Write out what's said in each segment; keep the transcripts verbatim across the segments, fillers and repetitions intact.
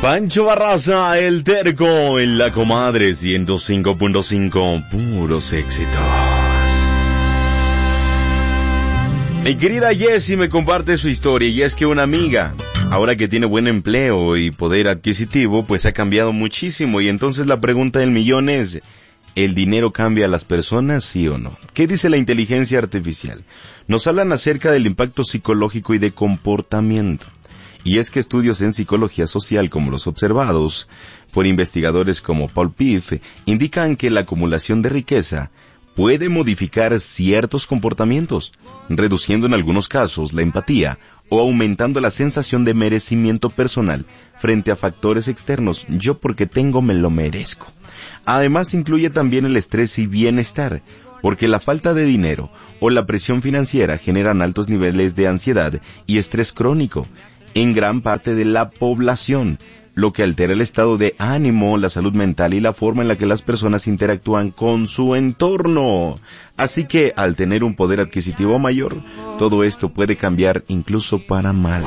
Pancho Barraza, el terco, en la comadre ciento cinco punto cinco, puros éxitos. Mi querida Jessie me comparte su historia, y es que una amiga, ahora que tiene buen empleo y poder adquisitivo, pues ha cambiado muchísimo, y entonces la pregunta del millón es, ¿el dinero cambia a las personas, sí o no? ¿Qué dice la inteligencia artificial? Nos hablan acerca del impacto psicológico y de comportamiento. Y es que estudios en psicología social como los observados por investigadores como Paul Piff indican que la acumulación de riqueza puede modificar ciertos comportamientos, reduciendo en algunos casos la empatía o aumentando la sensación de merecimiento personal frente a factores externos. Yo porque tengo me lo merezco. Además incluye también el estrés y bienestar, porque la falta de dinero o la presión financiera generan altos niveles de ansiedad y estrés crónico en gran parte de la población, lo que altera el estado de ánimo, la salud mental y la forma en la que las personas interactúan con su entorno. Así que, al tener un poder adquisitivo mayor, todo esto puede cambiar incluso para mal.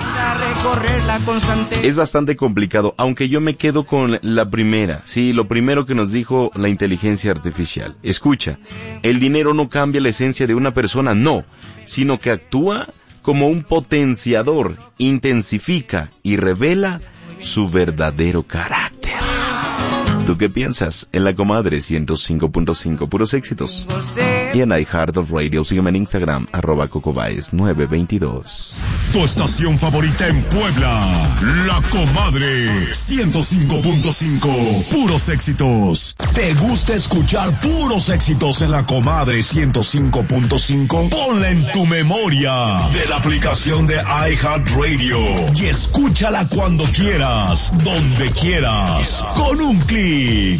Es bastante complicado, aunque yo me quedo con la primera. Sí, lo primero que nos dijo la inteligencia artificial. Escucha, el dinero no cambia la esencia de una persona, no, sino que actúa como un potenciador, intensifica y revela su verdadero carácter. ¿Tú qué piensas? En la comadre ciento cinco punto cinco, puros éxitos. Y en iHeartRadio, sígueme en Instagram, arroba cocobaes nueve veintidós. Tu estación favorita en Puebla, La Comadre ciento cinco punto cinco, puros éxitos. ¿Te gusta escuchar puros éxitos en La Comadre ciento cinco punto cinco? Ponla en tu memoria de la aplicación de iHeartRadio y escúchala cuando quieras, donde quieras, con un clic.